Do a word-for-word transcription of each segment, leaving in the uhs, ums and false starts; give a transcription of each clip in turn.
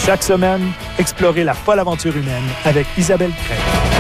Chaque semaine, explorez la folle aventure humaine avec Isabelle Craig.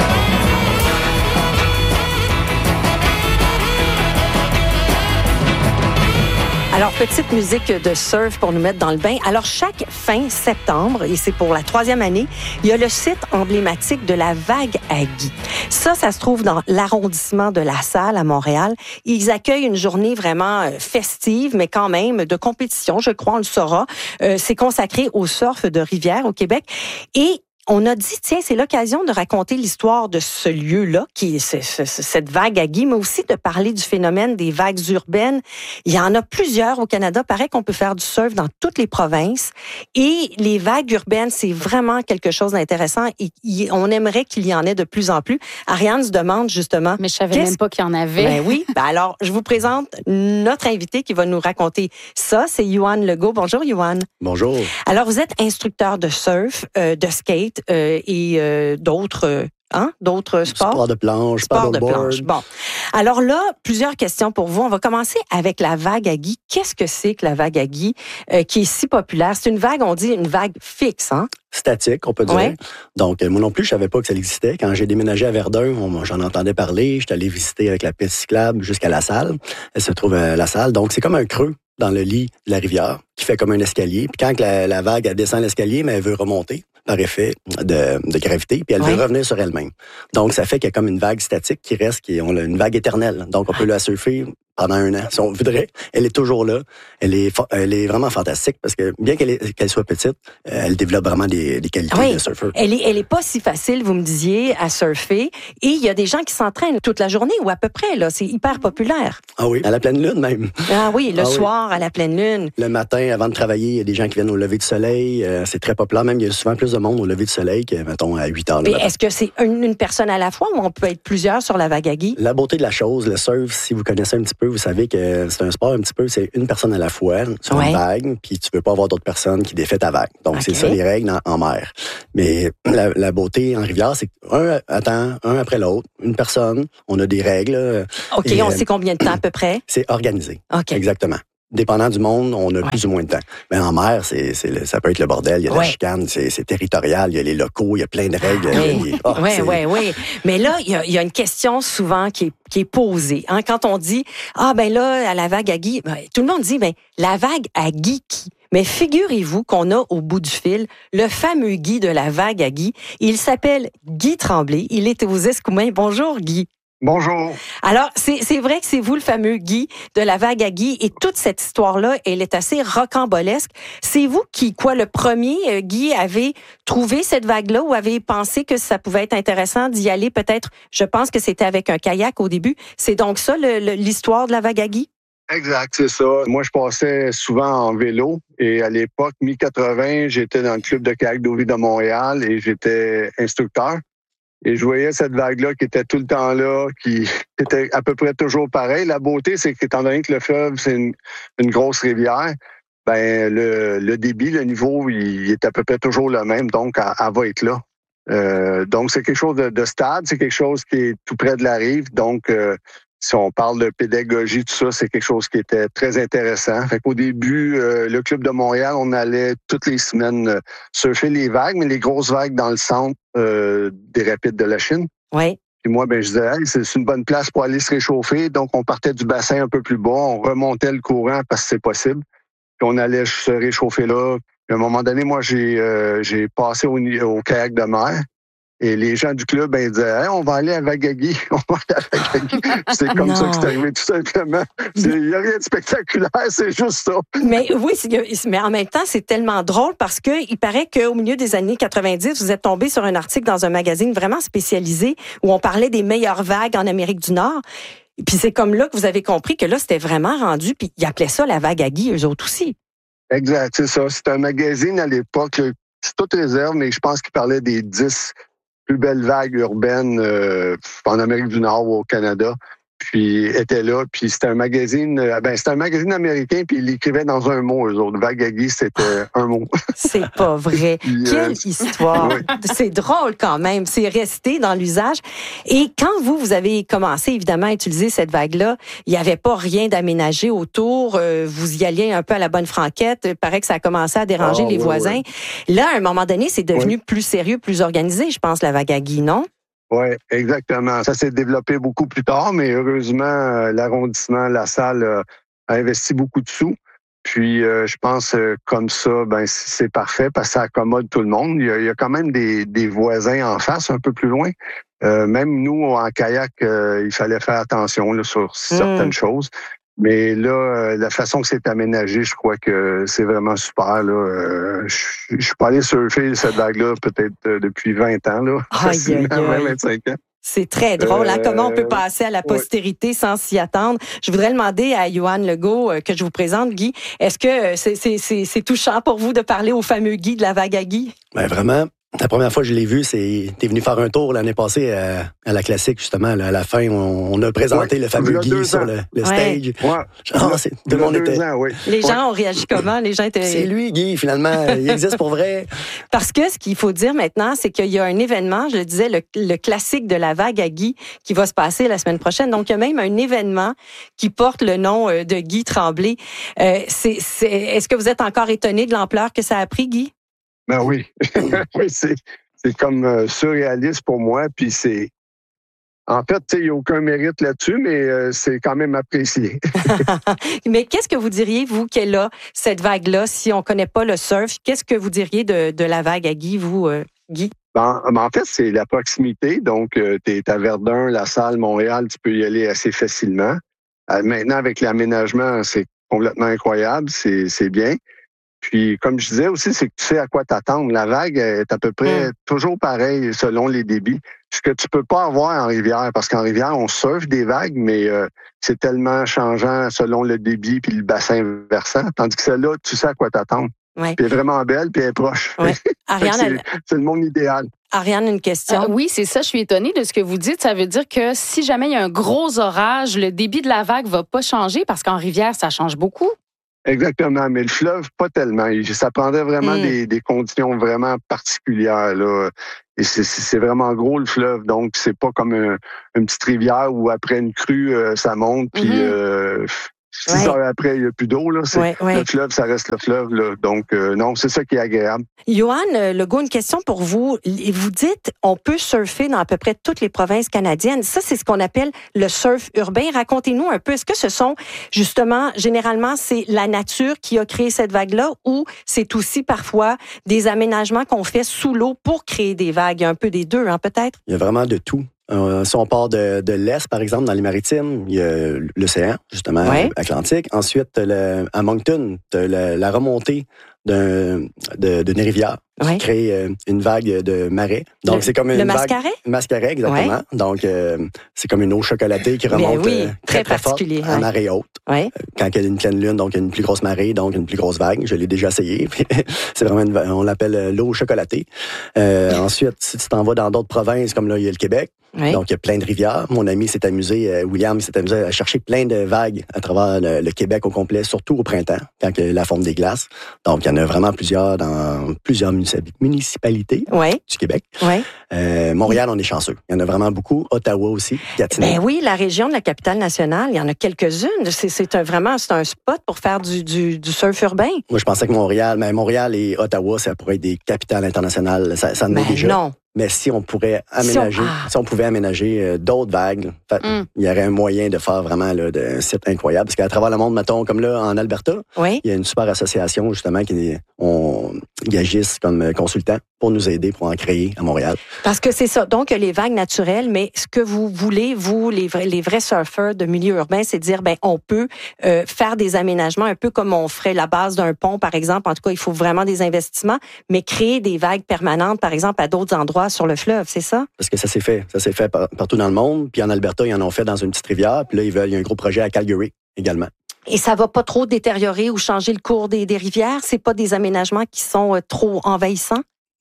Alors, petite musique de surf pour nous mettre dans le bain. Alors, chaque fin septembre, et c'est pour la troisième année, il y a le site emblématique de la Vague à Guy. Ça, ça se trouve dans l'arrondissement de La Salle à Montréal. Ils accueillent une journée vraiment festive, mais quand même de compétition, je crois, on le saura. Euh, c'est consacré au surf de rivière au Québec. Et on a dit, tiens, c'est l'occasion de raconter l'histoire de ce lieu-là, qui est ce, ce, cette vague à Guy, mais aussi de parler du phénomène des vagues urbaines. Il y en a plusieurs au Canada. Paraît qu'on peut faire du surf dans toutes les provinces. Et les vagues urbaines, c'est vraiment quelque chose d'intéressant. Et, et on aimerait qu'il y en ait de plus en plus. Ariane se demande justement... Mais je savais même pas qu'il y en avait. Ben oui. Ben alors, je vous présente notre invité qui va nous raconter ça. C'est Yohan Legault. Bonjour, Yohan. Bonjour. Alors, vous êtes instructeur de surf, euh, de skate, Euh, et euh, d'autres, euh, hein, d'autres sports. Sport de planche, sport de paddleboard. planche. Bon. Alors là, plusieurs questions pour vous. On va commencer avec la vague à Guy. Qu'est-ce que c'est que la vague à Guy euh, qui est si populaire? C'est une vague, on dit une vague fixe, hein? Statique, on peut dire. Ouais. Donc, moi non plus, je savais pas que ça existait. Quand j'ai déménagé à Verdun, on, j'en entendais parler. J'étais allé visiter avec la piste cyclable jusqu'à La Salle. Elle se trouve à La Salle. Donc, c'est comme un creux dans le lit de la rivière qui fait comme un escalier. Puis quand la, la vague elle descend l'escalier, mais elle veut remonter par effet de, de gravité, puis elle ouais. veut revenir sur elle-même. Donc, ça fait qu'il y a comme une vague statique qui reste, qui est on a une vague éternelle. Donc, on peut la surfer pendant un an, si on voudrait. Elle est toujours là. Elle est, elle est vraiment fantastique parce que, bien qu'elle, est, qu'elle soit petite, elle développe vraiment des, des qualités oui. de surfeur. Elle est, elle est pas si facile, vous me disiez, à surfer. Et il y a des gens qui s'entraînent toute la journée ou à peu près, là. C'est hyper populaire. Ah oui, à la pleine lune même. Ah oui, le ah soir, oui. à la pleine lune. Le matin, avant de travailler, il y a des gens qui viennent au lever du soleil. Euh, c'est très populaire. Même, il y a souvent plus de monde au lever du soleil que, mettons, à huit heures le Mais matin. est-ce que c'est une, une personne à la fois ou on peut être plusieurs sur la vague à Guy? La beauté de la chose, le surf, si vous connaissez un petit peu, vous savez que c'est un sport un petit peu, c'est une personne à la fois sur ouais. une vague, puis tu peux pas avoir d'autres personnes qui défait ta vague. Donc, okay. c'est ça les règles en, en mer. Mais la, la beauté en rivière, c'est un attend, un après l'autre, une personne, on a des règles. OK, et, on sait combien de temps à peu près? C'est organisé. OK. Exactement. Dépendant du monde, on a ouais. plus ou moins de temps. Mais en mer, c'est, c'est le, ça peut être le bordel, il y a ouais. la chicane, c'est, c'est territorial, il y a les locaux, il y a plein de règles. Oui, oui, oh, oui, oui, oui. Mais là, il y, a, il y a une question souvent qui est, qui est posée. Hein? Quand on dit, ah ben là, à la vague à Guy, ben, tout le monde dit, ben la vague à Guy qui? Mais figurez-vous qu'on a au bout du fil le fameux Guy de la vague à Guy. Il s'appelle Guy Tremblay. Il est aux Escoumins. Bonjour, Guy. Bonjour. Alors, c'est, c'est vrai que c'est vous le fameux Guy de la vague à Guy et toute cette histoire-là, elle est assez rocambolesque. C'est vous qui, quoi, le premier, euh, Guy, avez trouvé cette vague-là ou avez pensé que ça pouvait être intéressant d'y aller peut-être, je pense que c'était avec un kayak au début. C'est donc ça le, le, l'histoire de la vague à Guy? Exact, c'est ça. Moi, je passais souvent en vélo et à l'époque, mi quatre-vingts, j'étais dans le club de kayak d'eau vive de Montréal et j'étais instructeur. Et je voyais cette vague-là qui était tout le temps là, qui était à peu près toujours pareil. La beauté, c'est qu'étant donné que le fleuve, c'est une, une grosse rivière, ben le, le débit, le niveau, il est à peu près toujours le même, donc elle, elle va être là. Euh, donc, c'est quelque chose de, de stable, c'est quelque chose qui est tout près de la rive. Donc, euh, si on parle de pédagogie, tout ça, c'est quelque chose qui était très intéressant. Fait qu'au début, euh, le Club de Montréal, on allait toutes les semaines euh, surfer les vagues, mais les grosses vagues dans le centre euh, des rapides de la Chine. Oui. Et moi, ben, je disais, hey, c'est une bonne place pour aller se réchauffer. Donc, on partait du bassin un peu plus bas, on remontait le courant parce que c'est possible. Puis on allait se réchauffer là. Puis à un moment donné, moi, j'ai euh, j'ai passé au, au kayak de mer. Et les gens du club, ben, ils disaient, hey, on va aller à Vague à Guy. On va aller à Vague à Guy. C'est comme non. ça que c'est arrivé, tout simplement. Il n'y a rien de spectaculaire, c'est juste ça. Mais oui, mais en même temps, c'est tellement drôle parce que il paraît qu'au milieu des années quatre-vingt-dix, vous êtes tombé sur un article dans un magazine vraiment spécialisé où on parlait des meilleures vagues en Amérique du Nord. Et puis c'est comme là que vous avez compris que là, c'était vraiment rendu, puis ils appelaient ça la Vague à Guy, eux autres aussi. Exact, c'est ça. C'était un magazine à l'époque, là, c'est toute réserve, mais je pense qu'il parlait des dix plus belles vagues urbaines euh, en Amérique du Nord ou au Canada. puis était là, puis c'était un magazine, ben c'était un magazine américain, puis il écrivait dans un mot, eux autres. Vague à Guy, c'était un mot. C'est pas vrai. Puis, Quelle euh, histoire. Oui. C'est drôle quand même. C'est resté dans l'usage. Et quand vous, vous avez commencé, évidemment, à utiliser cette vague-là, il n'y avait pas rien d'aménagé autour. Euh, vous y alliez un peu à la bonne franquette. Il paraît que ça a commencé à déranger oh, les oui, voisins. Oui. Là, à un moment donné, c'est devenu oui. plus sérieux, plus organisé, je pense, la vague à Guy, non? Oui, exactement. Ça s'est développé beaucoup plus tard, mais heureusement, l'arrondissement, la salle euh, a investi beaucoup de sous. Puis, euh, je pense, euh, comme ça, ben c'est parfait parce que ça accommode tout le monde. Il y a, il y a quand même des, des voisins en face, un peu plus loin. Euh, même nous, en kayak, euh, il fallait faire attention là, sur certaines mmh. choses. Mais là, euh, la façon que c'est aménagé, je crois que c'est vraiment super. Là. Euh, je, je suis pas allé surfer cette vague-là peut-être euh, depuis vingt ans, là. Aïe, aïe, aïe. vingt-cinq ans. C'est très drôle. Hein? Comment on peut passer à la postérité oui. sans s'y attendre? Je voudrais demander à Johan Legault, euh, que je vous présente, Guy, est-ce que c'est, c'est, c'est, c'est touchant pour vous de parler au fameux Guy de la vague à Guy? Ben vraiment. La première fois que je l'ai vu, c'est t'es venu faire un tour l'année passée à, à la classique, justement. Là, à la fin, on, on a présenté ouais, le fameux Guy sur le, le ouais. stage. Ouais. Genre, c'est, tout le monde était... Ans, oui. Les gens ouais. ont réagi comment? Les gens étaient... C'est lui, Guy, finalement. Il existe pour vrai. Parce que ce qu'il faut dire maintenant, c'est qu'il y a un événement, je le disais, le, le classique de la vague à Guy, qui va se passer la semaine prochaine. Donc, il y a même un événement qui porte le nom de Guy Tremblay. Euh, c'est, c'est, est-ce que vous êtes encore étonné de l'ampleur que ça a pris, Guy? Ben oui, oui c'est, c'est comme euh, surréaliste pour moi, puis c'est... En fait, il n'y a aucun mérite là-dessus, mais euh, c'est quand même apprécié. Mais qu'est-ce que vous diriez, vous, qu'elle a, cette vague-là, si on ne connaît pas le surf? Qu'est-ce que vous diriez de, de la vague à Guy, vous, euh, Guy? Ben, en fait, c'est la proximité. Donc, euh, tu es à Verdun, La Salle, Montréal, tu peux y aller assez facilement. Euh, maintenant, avec l'aménagement, c'est complètement incroyable, c'est, c'est bien. Puis, comme je disais aussi, c'est que tu sais à quoi t'attendre. La vague est à peu près mmh. toujours pareille selon les débits. Ce que tu peux pas avoir en rivière, parce qu'en rivière, on surfe des vagues, mais euh, c'est tellement changeant selon le débit puis le bassin versant. Tandis que celle-là, tu sais à quoi t'attendre. Ouais. Puis elle est vraiment belle, puis elle est proche. Ouais. Ariane, c'est, elle... c'est le monde idéal. Ariane, une question. Euh, oui, c'est ça. Je suis étonnée de ce que vous dites. Ça veut dire que si jamais il y a un gros orage, le débit de la vague va pas changer, parce qu'en rivière, ça change beaucoup. Exactement, mais le fleuve, pas tellement. Ça prendrait vraiment mmh. des, des conditions vraiment particulières, là. Et c'est, c'est vraiment gros, le fleuve. Donc, c'est pas comme un, une petite rivière où après une crue, euh, ça monte, puis mmh. euh, six ouais. heures après, il n'y a plus d'eau, là. C'est, ouais, ouais. Le fleuve, ça reste le fleuve, là. Donc, euh, non, c'est ça qui est agréable. Johan Legault, une question pour vous. Vous dites, on peut surfer dans à peu près toutes les provinces canadiennes. Ça, c'est ce qu'on appelle le surf urbain. Racontez-nous un peu, est-ce que ce sont, justement, généralement, c'est la nature qui a créé cette vague-là, ou c'est aussi parfois des aménagements qu'on fait sous l'eau pour créer des vagues? Il y a un peu des deux, hein, peut-être? Il y a vraiment de tout. Euh, si on part de, de l'Est, par exemple, dans les maritimes, il y a l'océan, justement, ouais. Atlantique. Ensuite, le, à Moncton, tu as la, la remontée d'un, de, d'une rivière ouais. qui crée euh, une vague de marais. Donc, le, c'est comme une le vague... mascaret? Le mascaret, exactement. Ouais. Donc, euh, c'est comme une eau chocolatée qui remonte oui, euh, très, très, très fort ouais. à marée haute. Ouais. Euh, quand il y a une pleine lune, donc il y a une plus grosse marée, donc une plus grosse vague. Je l'ai déjà essayé. C'est vraiment une, on l'appelle l'eau chocolatée. Euh, ensuite, si tu t'en vas dans d'autres provinces, comme là, il y a le Québec, oui. Donc, il y a plein de rivières. Mon ami s'est amusé, euh, William s'est amusé à chercher plein de vagues à travers le, le Québec au complet, surtout au printemps, quand il y a la fonte des glaces. Donc, il y en a vraiment plusieurs dans plusieurs municipalités oui. du Québec. Oui. Euh, Montréal, on est chanceux. Il y en a vraiment beaucoup. Ottawa aussi, Gatineau. Ben oui, la région de la capitale nationale, il y en a quelques-unes. C'est, c'est un, vraiment c'est un spot pour faire du, du, du surf urbain. Moi, je pensais que Montréal, mais Montréal et Ottawa, ça pourrait être des capitales internationales. Ça, ça en ben est déjà. Non. Mais si on pourrait aménager, si on, ah. si on pouvait aménager euh, d'autres vagues, fait, mm. il y aurait un moyen de faire vraiment là, de, un site incroyable. Parce qu'à travers le monde, mettons, comme là, en Alberta, oui. il y a une super association, justement, qui on, ils agissent comme consultants pour nous aider pour en créer à Montréal. Parce que c'est ça. Donc, les vagues naturelles, mais ce que vous voulez, vous, les vrais, les vrais surfeurs de milieu urbain, c'est de dire, ben, on peut euh, faire des aménagements un peu comme on ferait la base d'un pont, par exemple. En tout cas, il faut vraiment des investissements, mais créer des vagues permanentes, par exemple, à d'autres endroits sur le fleuve, c'est ça? Parce que ça s'est fait. Ça s'est fait par, partout dans le monde. Puis en Alberta, ils en ont fait dans une petite rivière. Puis là, ils veulent, il y a un gros projet à Calgary également. Et ça va pas trop détériorer ou changer le cours des, des rivières? C'est pas des aménagements qui sont euh, trop envahissants?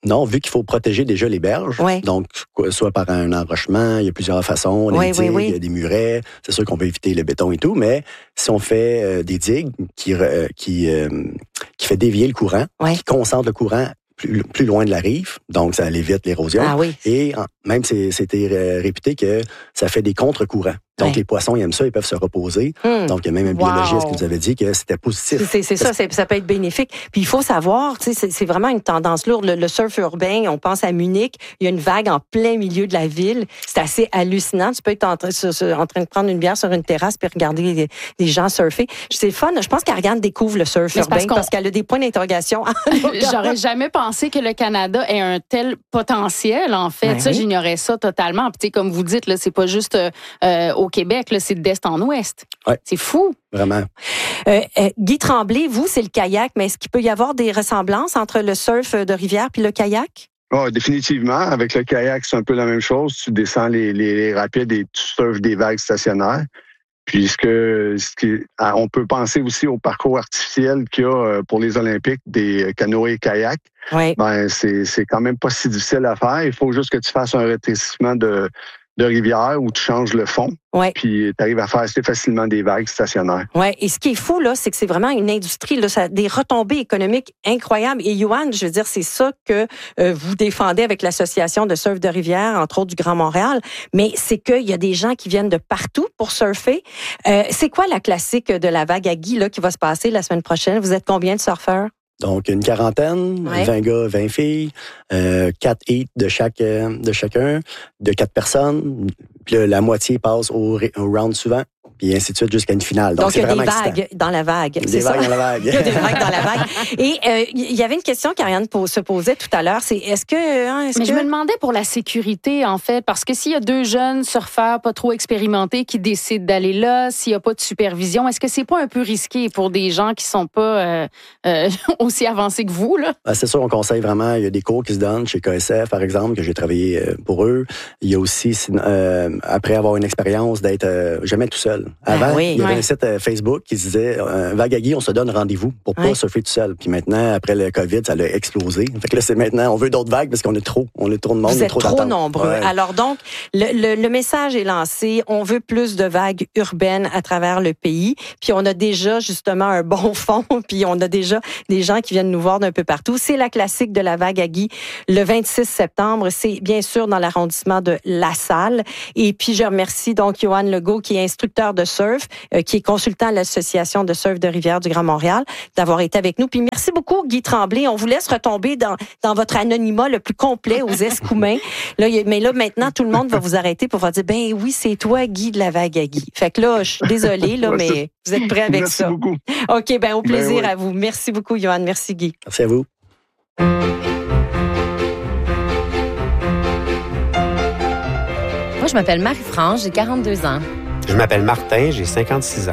Non, vu qu'il faut protéger déjà les berges, ouais. donc soit par un enrochement, il y a plusieurs façons, des oui, digues, oui, oui. des murets, c'est sûr qu'on veut éviter le béton et tout, mais si on fait euh, des digues qui euh, qui euh, qui fait dévier le courant, ouais. qui concentre le courant plus, plus loin de la rive, donc ça évite l'érosion. Ah oui. Et en, même c'est, c'était euh, réputé que ça fait des contre-courants. Donc, ouais. les poissons, ils aiment ça, ils peuvent se reposer. Mmh. Donc, il y a même un biologiste wow. qui nous avait dit que c'était positif. C'est, c'est ça, c'est, ça peut être bénéfique. Puis, il faut savoir, tu sais, c'est, c'est vraiment une tendance lourde. Le, le surf urbain, on pense à Munich, il y a une vague en plein milieu de la ville. C'est assez hallucinant. Tu peux être en, train, sur, sur, en train de prendre une bière sur une terrasse puis regarder les, les gens surfer. C'est fun. Je pense qu'Ariane découvre le surf Mais urbain parce, parce qu'elle a des points d'interrogation. J'aurais jamais pensé que le Canada ait un tel potentiel, en fait. Ben ça, oui. j'ignorais ça totalement. Puis, tu sais, comme vous dites, là, c'est pas juste euh, au Québec, là, c'est d'est en ouest. Ouais. C'est fou. Vraiment. Euh, euh, Guy Tremblay, vous, c'est le kayak, mais est-ce qu'il peut y avoir des ressemblances entre le surf de rivière puis le kayak? Oh, définitivement. Avec le kayak, c'est un peu la même chose. Tu descends les, les, les rapides et tu surfes des vagues stationnaires. Puisque ce qui, on peut penser aussi au parcours artificiel qu'il y a pour les Olympiques des canoës-kayaks. Oui. Ben, c'est, c'est quand même pas si difficile à faire. Il faut juste que tu fasses un rétrécissement de de rivière où tu changes le fond, ouais. puis tu arrives à faire assez facilement des vagues stationnaires. Oui, et ce qui est fou, là, c'est que c'est vraiment une industrie, là, ça a des retombées économiques incroyables. Et Yoann, je veux dire, c'est ça que euh, vous défendez avec l'Association de surf de rivière, entre autres du Grand Montréal, mais c'est qu'il y a des gens qui viennent de partout pour surfer. Euh, c'est quoi la classique de la vague à Guy là, qui va se passer la semaine prochaine? Vous êtes combien de surfeurs? Donc, une quarantaine, ouais. vingt gars, vingt filles, euh, quatre hits de chaque euh, de chacun, de quatre personnes. Puis là, la moitié passe au, au round suivant, puis ainsi de suite jusqu'à une finale. Donc, Donc c'est il y a vraiment des vagues excitant. dans la vague. Des c'est vagues ça? dans la vague. Il y a des vagues dans la vague. Et euh, il y avait une question qu'Ariane se posait tout à l'heure, c'est est-ce que... Hein, est-ce Mais que... je me demandais pour la sécurité, en fait, parce que s'il y a deux jeunes surfeurs pas trop expérimentés qui décident d'aller là, s'il n'y a pas de supervision, est-ce que c'est pas un peu risqué pour des gens qui sont pas euh, euh, aussi avancés que vous, là? Ah, c'est sûr, on conseille vraiment. Il y a des cours qui se donnent chez K S F, par exemple, que j'ai travaillé pour eux. Il y a aussi, euh, après avoir une expérience, d'être euh, jamais tout seul. Avant, ah oui, il y avait ouais. un site euh, Facebook qui disait euh, Vague à Guy, on se donne rendez-vous pour pas ouais. surfer tout seul. Puis maintenant, après le COVID, ça a explosé. Fait que là, c'est maintenant, on veut d'autres vagues parce qu'on est trop. On est trop de monde. Vous êtes trop, trop d'attente. nombreux. Ouais. Alors donc, le, le, le message est lancé. On veut plus de vagues urbaines à travers le pays. Puis on a déjà justement un bon fond. Puis on a déjà des gens qui viennent nous voir d'un peu partout. C'est la classique de la vague à Guy le vingt-six septembre. C'est bien sûr dans l'arrondissement de La Salle. Et puis je remercie donc Yoann Legault, qui est instructeur de surf, euh, qui est consultant à l'Association de surf de rivière du Grand Montréal, d'avoir été avec nous. Puis merci beaucoup, Guy Tremblay. On vous laisse retomber dans, dans votre anonymat le plus complet aux Escoumins. Là, y a, mais là, maintenant, tout le monde va vous arrêter pour vous dire, ben oui, c'est toi, Guy de la vague à Guy. Fait que là, je suis désolée, là, mais vous êtes prêts avec merci ça. Merci beaucoup. OK, ben au plaisir ben oui. à vous. Merci beaucoup, Yoann. Merci, Guy. Merci à vous. Moi, je m'appelle Marie-France, j'ai quarante-deux ans. Je m'appelle Martin, j'ai cinquante-six ans.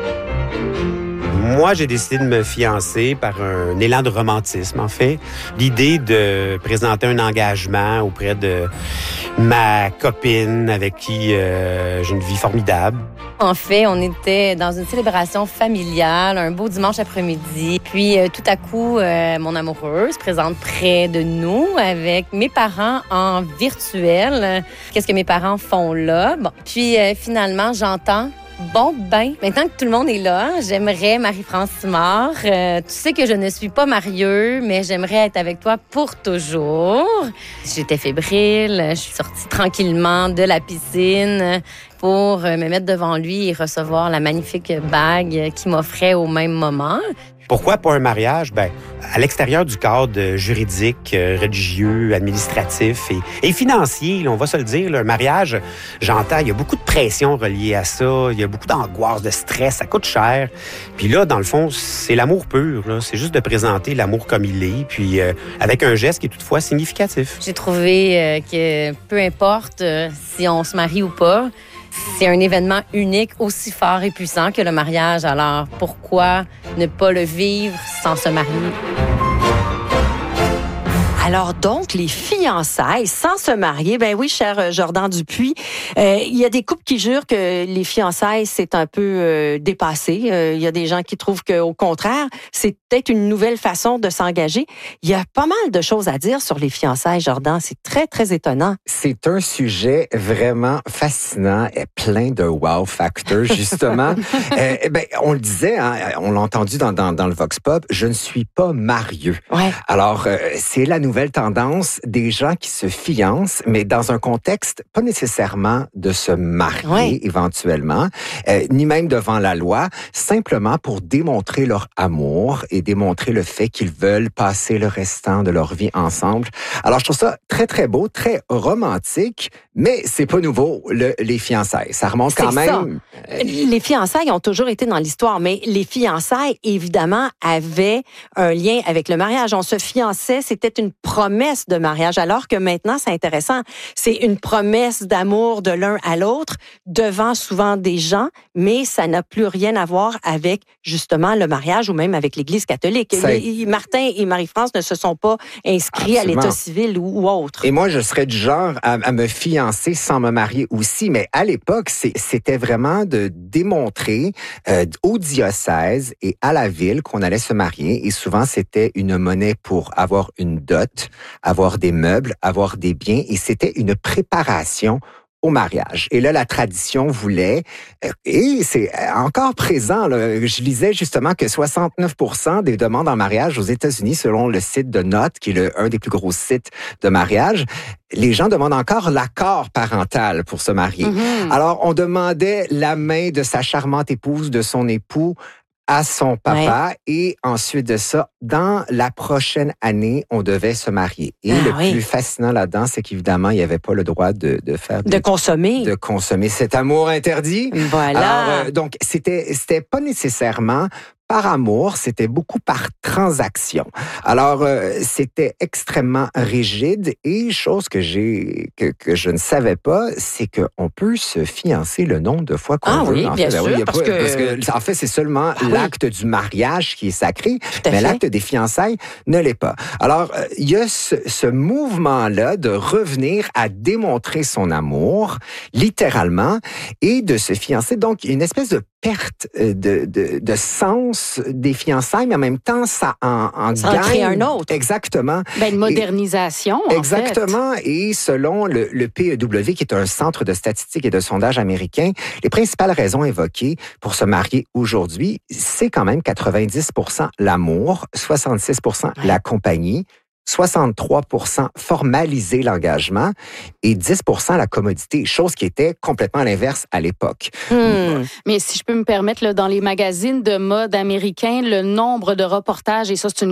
Moi, j'ai décidé de me fiancer par un élan de romantisme, en fait. L'idée de présenter un engagement auprès de ma copine avec qui euh, j'ai une vie formidable. En fait, on était dans une célébration familiale, un beau dimanche après-midi. Puis, euh, tout à coup, euh, mon amoureux se présente près de nous avec mes parents en virtuel. Qu'est-ce que mes parents font là? Bon. Puis, euh, finalement, j'entends... Bon, ben, maintenant que tout le monde est là, j'aimerais, Marie-France Simard, euh, tu sais que je ne suis pas marieux, mais j'aimerais être avec toi pour toujours. J'étais fébrile, je suis sortie tranquillement de la piscine pour me mettre devant lui et recevoir la magnifique bague qu'il m'offrait au même moment. Pourquoi pas un mariage? Ben, à l'extérieur du cadre juridique, religieux, administratif et, et financier, là, on va se le dire, là, un mariage, j'entends, il y a beaucoup de pression reliée à ça, il y a beaucoup d'angoisse, de stress, ça coûte cher. Puis là, dans le fond, c'est l'amour pur, là. C'est juste de présenter l'amour comme il est, puis euh, avec un geste qui est toutefois significatif. J'ai trouvé euh, que peu importe euh, si on se marie ou pas, c'est un événement unique, aussi fort et puissant que le mariage. Alors, pourquoi ne pas le vivre sans se marier? Alors donc, les fiançailles sans se marier, ben oui, cher Jordan Dupuis, euh, il y a des couples qui jurent que les fiançailles, c'est un peu euh, dépassé. Euh, il y a des gens qui trouvent qu'au contraire, c'est peut-être une nouvelle façon de s'engager. Il y a pas mal de choses à dire sur les fiançailles, Jordan. C'est très, très étonnant. C'est un sujet vraiment fascinant et plein de wow factor, justement. euh, ben, on le disait, hein, on l'a entendu dans, dans, dans le Vox Pop, je ne suis pas marieux. Ouais. Alors, euh, c'est la nouvelle tendance des gens qui se fiancent, mais dans un contexte pas nécessairement de se marier ouais. éventuellement, euh, ni même devant la loi, simplement pour démontrer leur amour et démontrer le fait qu'ils veulent passer le restant de leur vie ensemble. Alors, je trouve ça très, très beau, très romantique, mais c'est pas nouveau, le, les fiançailles. Ça remonte quand c'est même... Ça. Les fiançailles ont toujours été dans l'histoire, mais les fiançailles, évidemment, avaient un lien avec le mariage. On se fiançait, c'était une promesse de mariage, alors que maintenant, c'est intéressant, c'est une promesse d'amour de l'un à l'autre devant souvent des gens, mais ça n'a plus rien à voir avec, justement, le mariage ou même avec l'Église catholique. Les, Martin et Marie-France ne se sont pas inscrits Absolument. à l'état civil ou, ou autre. Et moi, je serais du genre à, à me fiancer sans me marier aussi, mais à l'époque, c'est, c'était vraiment de démontrer euh, au diocèse et à la ville qu'on allait se marier. Et souvent, c'était une monnaie pour avoir une dot, avoir des meubles, avoir des biens. Et c'était une préparation au mariage. Et là, la tradition voulait, et c'est encore présent, là, je lisais justement que soixante-neuf pour cent des demandes en mariage aux États-Unis, selon le site de Notes, qui est le, un des plus gros sites de mariage, les gens demandent encore l'accord parental pour se marier. Mm-hmm. Alors, on demandait la main de sa charmante épouse, de son époux, à son papa, ouais. et ensuite de ça, dans la prochaine année, on devait se marier. Et ah, le oui. plus fascinant là-dedans, c'est qu'évidemment, il n'y avait pas le droit de, de faire... De, de consommer. De consommer cet amour interdit. Voilà. Alors, euh, donc, c'était, c'était pas nécessairement par amour, c'était beaucoup par transaction. Alors, euh, c'était extrêmement rigide et chose que j'ai que, que je ne savais pas, c'est qu'on peut se fiancer le nombre de fois qu'on ah, veut. Oui, en bien fait, sûr, ben oui, parce, pas, que... parce que en fait, c'est seulement ah, l'acte oui. du mariage qui est sacré, mais fait. l'acte des fiançailles ne l'est pas. Alors, euh, il y a ce, ce mouvement-là de revenir à démontrer son amour, littéralement, et de se fiancer. Donc, une espèce de perte de, de, de sens des fiançailles, mais en même temps, ça en, en ça gagne. Ça en crée un autre. Exactement. Ben, une modernisation, et, en Exactement. fait. Et selon le, le P E W, qui est un centre de statistiques et de sondage américain, les principales raisons évoquées pour se marier aujourd'hui, c'est quand même quatre-vingt-dix pour cent l'amour, soixante-six pour cent ouais. la compagnie, soixante-trois pour cent formaliser l'engagement et dix pour cent la commodité, chose qui était complètement l'inverse à l'époque. Mmh. Mais si je peux me permettre, là, dans les magazines de mode américains, le nombre de reportages, et ça c'est une